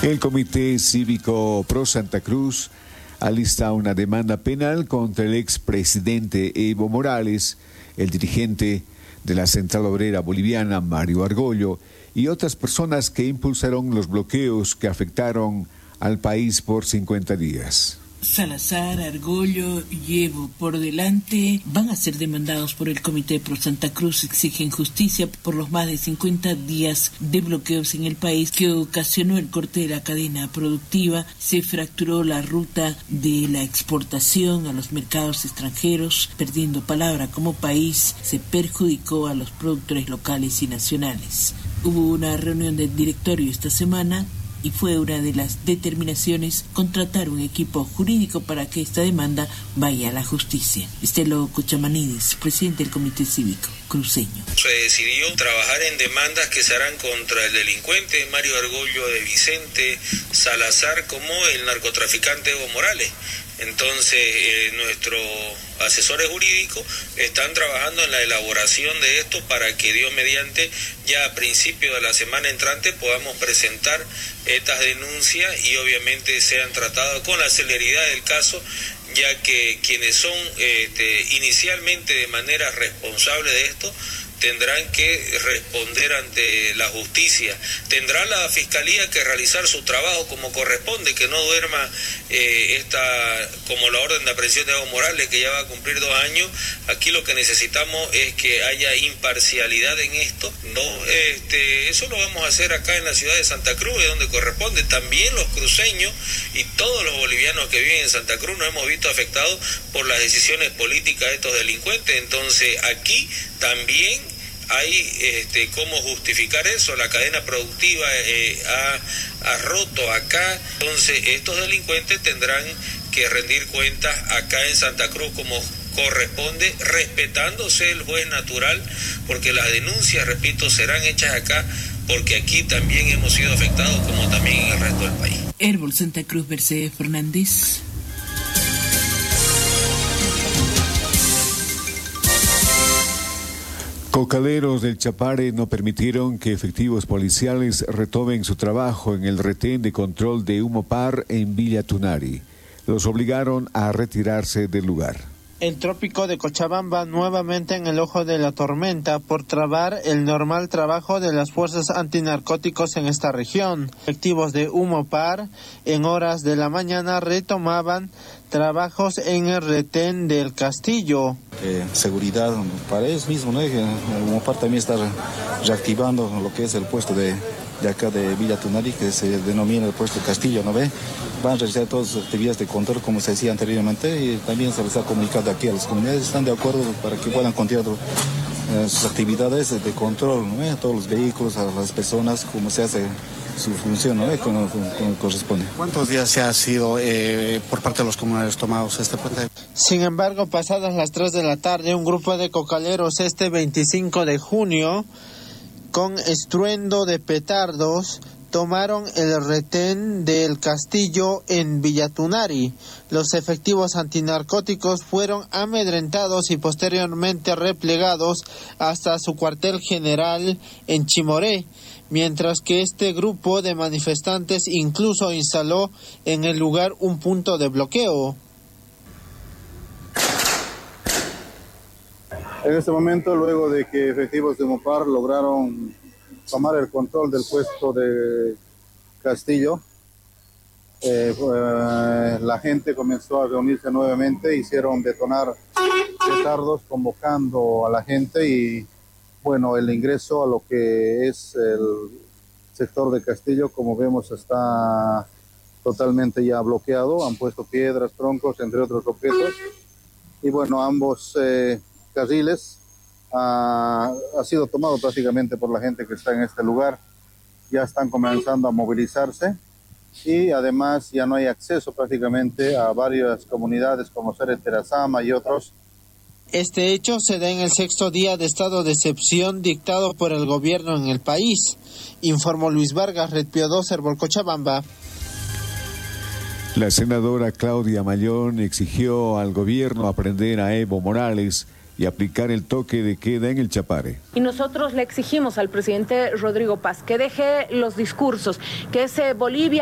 El Comité Cívico Pro Santa Cruz alista una demanda penal contra el expresidente Evo Morales, el dirigente de la Central Obrera Boliviana, Mario Argollo, y otras personas que impulsaron los bloqueos que afectaron al país por 50 días. Salazar, Argollo y Evo por delante van a ser demandados por el Comité Pro Santa Cruz. Exigen justicia por los más de 50 días de bloqueos en el país que ocasionó el corte de la cadena productiva. Se fracturó la ruta de la exportación a los mercados extranjeros, perdiendo palabra como país. Se perjudicó a los productores locales y nacionales. Hubo una reunión del directorio esta semana y fue una de las determinaciones contratar un equipo jurídico para que esta demanda vaya a la justicia. Estelo Cochamanides, presidente del Comité Cívico Cruceño. Se decidió trabajar en demandas que se harán contra el delincuente Mario Argollo de Vicente Salazar como el narcotraficante Evo Morales. Entonces, nuestros asesores jurídicos están trabajando en la elaboración de esto para que Dios mediante ya a principio de la semana entrante podamos presentar estas denuncias y obviamente sean tratadas con la celeridad del caso, ya que quienes son inicialmente de manera responsable de esto tendrán que responder ante la justicia. Tendrá la Fiscalía que realizar su trabajo como corresponde, que no duerma como la orden de aprehensión de Evo Morales, que ya va a cumplir 2 años. Aquí lo que necesitamos es que haya imparcialidad en esto. Eso lo vamos a hacer acá en la ciudad de Santa Cruz, es donde corresponde. También los cruceños y todos los bolivianos que viven en Santa Cruz nos hemos visto afectados por las decisiones políticas de estos delincuentes. Entonces aquí también hay cómo justificar eso. La cadena productiva ha roto acá. Entonces estos delincuentes tendrán que rendir cuentas acá en Santa Cruz como corresponde, respetándose el juez natural, porque las denuncias, repito, serán hechas acá, porque aquí también hemos sido afectados como también en el resto del país. Herbol Santa Cruz, Mercedes Fernández. Cocaleros del Chapare no permitieron que efectivos policiales retomen su trabajo en el retén de control de Humopar en Villa Tunari. Los obligaron a retirarse del lugar. El trópico de Cochabamba nuevamente en el ojo de la tormenta por trabar el normal trabajo de las fuerzas antinarcóticos en esta región. Efectivos de Humopar en horas de la mañana retomaban trabajos en el retén del Castillo. Seguridad para ellos mismos, ¿no? Humopar también está reactivando lo que es el puesto de acá de Villa Tunari, que se denomina el puesto Castillo, ¿no ve? Van a realizar todas las actividades de control como se decía anteriormente y también se les ha comunicado aquí a las comunidades, están de acuerdo para que puedan continuar sus actividades de control, ¿no? A todos los vehículos, a las personas, como se hace su función, ¿no? Como corresponde. ¿Cuántos días se ha sido por parte de los comunarios tomados este puente? Sin embargo, pasadas las 3 de la tarde, un grupo de cocaleros 25 de junio, con estruendo de petardos, tomaron el retén del Castillo en Villa Tunari. Los efectivos antinarcóticos fueron amedrentados y posteriormente replegados hasta su cuartel general en Chimoré, mientras que este grupo de manifestantes incluso instaló en el lugar un punto de bloqueo. En este momento, luego de que efectivos de Humopar lograron tomar el control del puesto de Castillo, la gente comenzó a reunirse nuevamente, hicieron detonar petardos convocando a la gente y bueno, el ingreso a lo que es el sector de Castillo, como vemos, está totalmente ya bloqueado, han puesto piedras, troncos, entre otros objetos y bueno, ambos carriles ha sido tomado prácticamente por la gente que está en este lugar. Ya están comenzando a movilizarse y además ya no hay acceso prácticamente a varias comunidades como Sere Terazama y otros. Este hecho se da en el 6º día de estado de excepción dictado por el gobierno en el país, informó Luis Vargas, Red Piodoser, Cochabamba. La senadora Claudia Mayón exigió al gobierno aprender a Evo Morales y aplicar el toque de queda en el Chapare. Y nosotros le exigimos al presidente Rodrigo Paz que deje los discursos, que es Bolivia